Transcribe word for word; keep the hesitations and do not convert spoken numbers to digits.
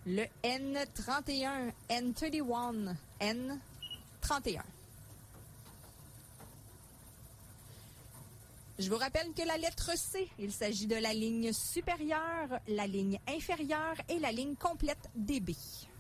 Le N trente et un, N trente et un, N trente et un. Je vous rappelle que la lettre C, il s'agit de la ligne supérieure, la ligne inférieure et la ligne complète des B.